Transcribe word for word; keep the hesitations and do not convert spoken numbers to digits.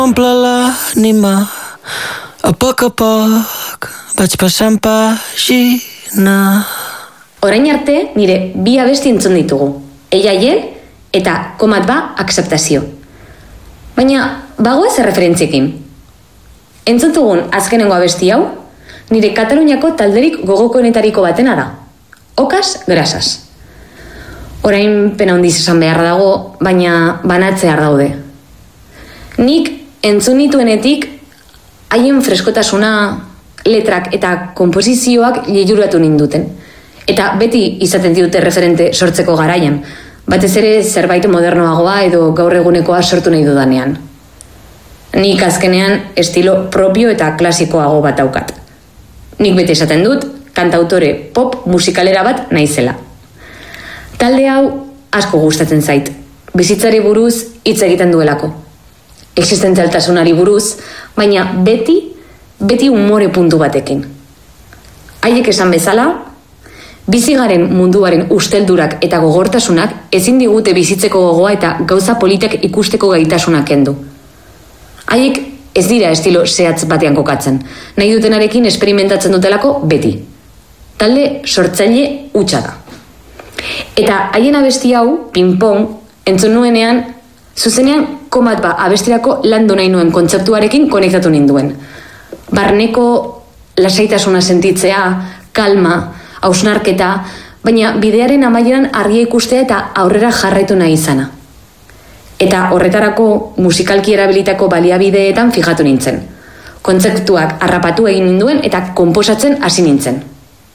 Omple l'ànima, a poc a poc vaig passant pàgina. Orain arte nire bi abesti entzun ditugu, Ella y él eta Komat ba akzeptazio. Baina, bagoaz erreferentziekin. Entzun dugun azkenengo abesti hau, nire Kataluniako talderik gogokoenetariko batena da. Okas grasas. Orain pena handiz esan behar dago, baina banatzear daude. Nik entzun nituenetik haien freskotasuna, letrak eta konposizioak liluratu ninduten. Eta beti izaten dute referente sortzeko garaian, batez ere zerbait modernoagoa edo gaur egunekoa sortu nahi dudanean. Nik azkenean estilo propio eta klasikoago bat daukat. Nik beti esaten dut, kantautore pop musikalera bat naizela. Talde hau asko gustatzen zait, bizitzari buruz hitz egiten duelako. Existentzialtasunari buruz, baina beti, beti umore puntu batekin. Haiek esan bezala, bizigaren munduaren usteldurak eta gogortasunak ezin digute bizitzeko gogoa eta gauza politak ikusteko gaitasuna kendu. Haiek ez dira estilo zehatz batean kokatzen, nahi dutenarekin esperimentatzen dutelako beti. Talde sortzaile hutsa da. Eta haien abesti hau, ping-pong, entzun nuenean, zuzenean Komat ba abestirako landu nahi nuen kontzeptuarekin konektatu ninduen. Barneko lasaitasuna sentitzea, kalma, hausnarketa, baina bidearen amaieran argia ikustea eta aurrera jarraitu nahi izana. Eta horretarako musikalki erabilitako baliabideetan fijatu nintzen. Kontzeptuak harrapatu egin ninduen eta konposatzen hasi nintzen.